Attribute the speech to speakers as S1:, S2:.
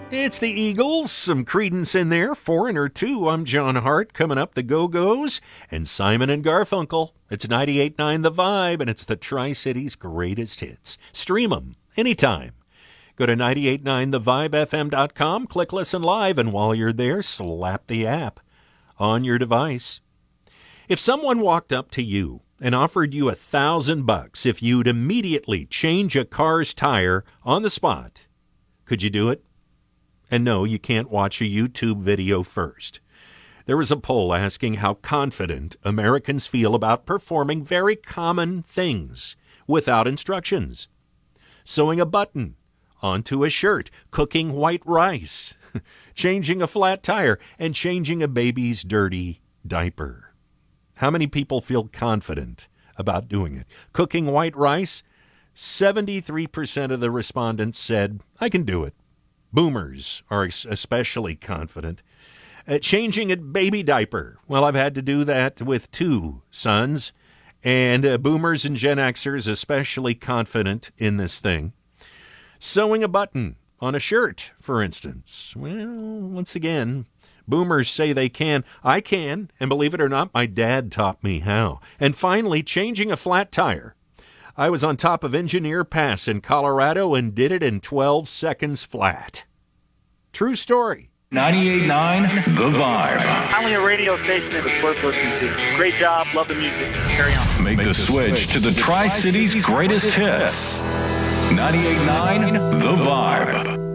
S1: It's the Eagles, some Creedence in there, Foreigner too. I'm John Hart. Coming up, the Go-Go's and Simon and Garfunkel. It's 98.9 The Vibe, and it's the Tri-City's greatest hits. Stream them anytime. Go to 98.9thevibefm.com, click Listen Live, and while you're there, slap the app on your device. If someone walked up to you and offered you $1,000 if you'd immediately change a car's tire on the spot, could you do it? And no, you can't watch a YouTube video first. There was a poll asking how confident Americans feel about performing very common things without instructions. Sewing a button onto a shirt, cooking white rice, changing a flat tire, and changing a baby's dirty diaper. How many people feel confident about doing it? Cooking white rice? 73% of the respondents said, I can do it. Boomers are especially confident. Changing a baby diaper. Well, I've had to do that with 2 sons. And boomers and Gen Xers especially confident in this thing. Sewing a button on a shirt, for instance. Well, once again, boomers say they can. I can, and believe it or not, my dad taught me how. And finally, changing a flat tire. I was on top of Engineer Pass in Colorado and did it in 12 seconds flat. True story.
S2: 98.9 The Vibe.
S3: Finally a radio station that is worth listening to. Great job. Love the music. Carry on.
S2: Make the switch to the Tri-City's greatest hits. 98.9 The Vibe.